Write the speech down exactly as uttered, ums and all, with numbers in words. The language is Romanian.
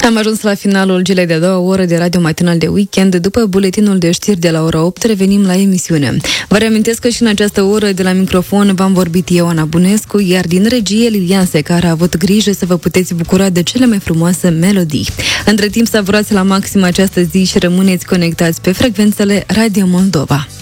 Am ajuns la finalul celei de-a doua oră de Radio Matinal de Weekend. După buletinul de știri de la ora opt, revenim la emisiune. Vă reamintesc că și în această oră de la microfon v-am vorbit eu, Ana Bunescu, iar din regie Lilian Secara a avut grijă să vă puteți bucura de cele mai frumoase melodii. Între timp, savurați la maxim această zi și rămâneți conectați pe frecvențele Radio Moldova.